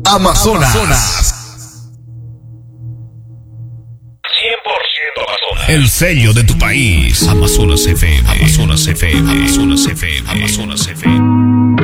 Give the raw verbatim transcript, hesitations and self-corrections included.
Amazonas. cien por ciento Amazonas. El sello de tu país. Amazonas F M. Amazonas F M. Amazonas F M. Amazonas F M.